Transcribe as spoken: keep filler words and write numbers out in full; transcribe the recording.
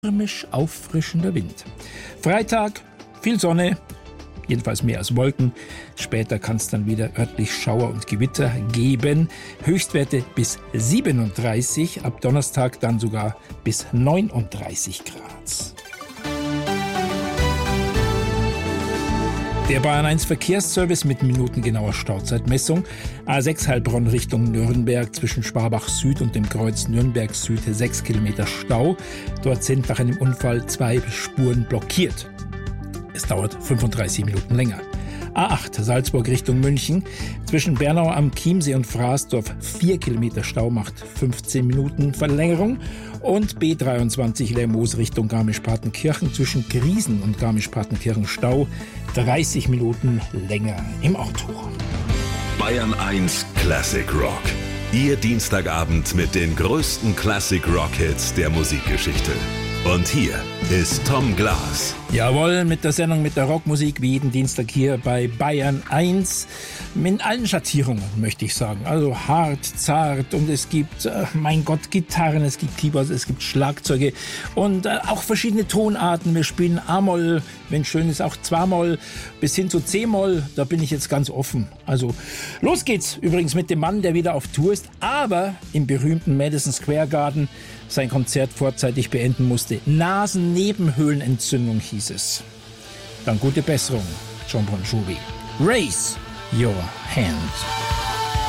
stürmisch auffrischender Wind. Freitag, viel Sonne, jedenfalls mehr als Wolken. Später kann es dann wieder örtlich Schauer und Gewitter geben. Höchstwerte bis siebenunddreißig, ab Donnerstag dann sogar bis neununddreißig Grad. Der Bayern eins Verkehrsservice mit minutengenauer Stauzeitmessung. A sechs Heilbronn Richtung Nürnberg zwischen Schwabach Süd und dem Kreuz Nürnberg Süd sechs Kilometer Stau. Dort sind nach einem Unfall zwei Spuren blockiert. Es dauert fünfunddreißig Minuten länger. A acht Salzburg Richtung München zwischen Bernau am Chiemsee und Fraßdorf vier Kilometer Stau macht fünfzehn Minuten Verlängerung. Und B dreiundzwanzig Lermoos Richtung Garmisch-Partenkirchen zwischen Griesen und Garmisch-Partenkirchen Stau dreißig Minuten länger im Auto. Bayern eins Classic Rock. Ihr Dienstagabend mit den größten Classic Rock Hits der Musikgeschichte. Und hier ist Tom Glas. Jawohl, mit der Sendung mit der Rockmusik wie jeden Dienstag hier bei Bayern eins. In allen Schattierungen, möchte ich sagen. Also hart, zart und es gibt, äh, mein Gott, Gitarren, es gibt Keyboards, es gibt Schlagzeuge und äh, auch verschiedene Tonarten. Wir spielen A-Moll, wenn schön ist, auch zwei-Moll bis hin zu C-Moll. Da bin ich jetzt ganz offen. Also los geht's übrigens mit dem Mann, der wieder auf Tour ist, aber im berühmten Madison Square Garden sein Konzert vorzeitig beenden musste. Nasennebenhöhlenentzündung hieß es. Dann gute Besserung, John Bon Jovi. Raise your hand.